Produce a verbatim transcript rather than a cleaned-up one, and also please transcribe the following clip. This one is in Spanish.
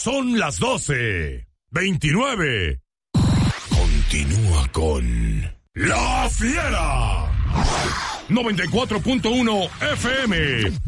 Son las doce veintinueve. Continúa con La Fiera. noventa y cuatro punto uno F M.